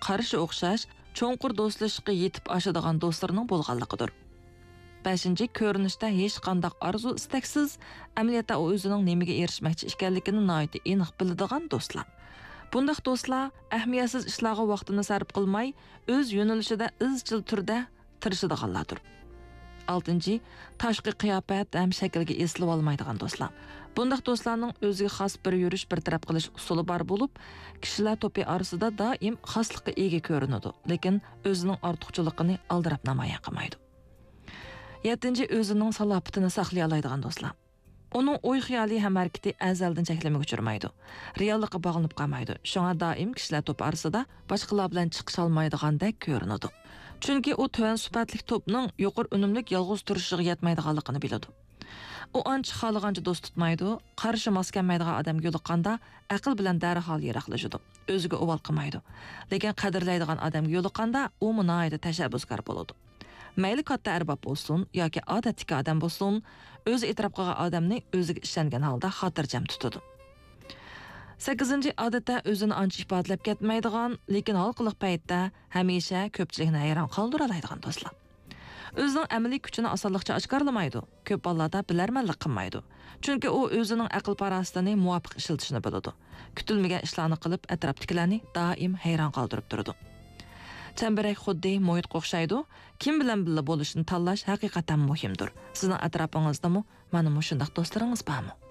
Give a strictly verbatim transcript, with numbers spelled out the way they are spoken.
qarshi o'xshash, cho'nqur do'stlashishga yetib oshadigan do'stlarning bo'lganligidir. beshinchi Ko'rinishda hech qanday arzu istaksiz, amaliyotda u o'zining nimaga erishmoqchi ekanligini nihoyat aniq biladigan do'stlar. Bundaq do'stlar ahamiyatsiz ishlarga vaqtini sarf qilmay, o'z yo'nalishida izchil turda tirishadiganlardir. oltinchi Tashqi qiyofat ham shaklga eslib olmaydigan do'stlar. Bundaq do'stlarning o'ziga xos bir yurish, bir taraf qilish usuli bor bo'lib, kishilar to'pi orasida doim xoslikqa ega ko'rinadi, lekin o'zining ortiqchiligini aldirab namoyon qilmaydi. yettinchi O'zining salohiyatini saqlay oladigan do'stlar. Uning o'y xiyoli ham harakati azaldan cheklamaga uchirmaydi. Reallikqa bog'lanib qolmaydi. Shunga doim kishilar to'p orasida boshqalar bilan chiqish olmaydigandek ko'rinadi. Chunki u tuvan sifatli to'pning yuqori unumlik yolg'iz turishiga yetmaydiganligini biladi. U ancha xohlagancha do'st tutmaydi, qarshi mos kelmaydigan odamga yo'liqqanda aql bilan darhol yiroqlashadi. O'ziga o'val qilmaydi. Lekin qadrlaydigan odamga yo'liqqanda u munoyida tashabbuskor bo'ladi. Mayli katta arbab bo'lsin yoki odatdagi odam bo'lsin, o'zi e'tirof qilgan odamni o'ziga ishongan holda xotirjam tutadi. sakkizinchi Odatda o'zini ancha ifodalab ketmaydigan, lekin xalqliq paytda hamisha ko'pchilikni hayron qoldira oladigan do'stlar. O'zining amaliy kuchini osonlikcha oshkorlamaydi, ko'p bolalarda bilarmanlik qilmaydi. Chunki u o'zining aql parostini muvofiq ishlatishni biladi. Kutilmagan ishlarni qilib, atrofdagilarni doim hayron qoldirib turadi. Chambarak xuddi muhitga o'xshaydi. Kim bilan birga bo'lishni tanlash haqiqatan muhimdir. Sizning atrofingizdami mana shunday do'stlaringiz bormi?